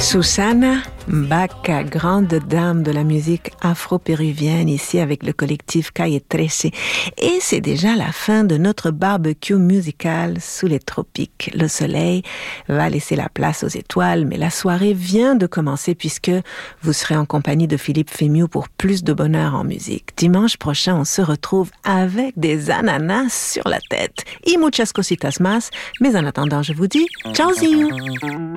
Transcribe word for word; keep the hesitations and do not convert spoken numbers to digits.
Susana Baca, grande dame de la musique afro-péruvienne, ici avec le collectif Calle trece. Et c'est déjà la fin de notre barbecue musical sous les tropiques. Le soleil va laisser la place aux étoiles, mais la soirée vient de commencer puisque vous serez en compagnie de Philippe Fémiou pour plus de bonheur en musique. Dimanche prochain, on se retrouve avec des ananas sur la tête. Y muchas cositas más. Mais en attendant, je vous dis, ciao!